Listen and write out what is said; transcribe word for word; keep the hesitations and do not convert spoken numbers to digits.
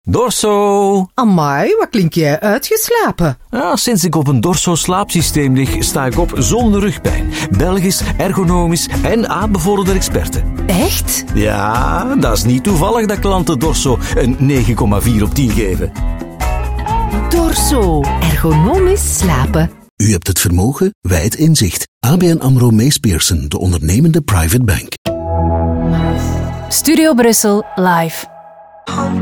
Dorso! Amai, wat klink jij uitgeslapen? Ja, sinds ik op een Dorso-slaapsysteem lig, sta ik op zonder rugpijn. Belgisch, ergonomisch en aanbevorderde experten. Echt? Ja, dat is niet toevallig dat klanten Dorso een negen komma vier op tien geven. Dorso. Ergonomisch slapen. U hebt het vermogen, wij het inzicht. A B N AMRO Mees Pearson, de ondernemende private bank. Studio Brussel live.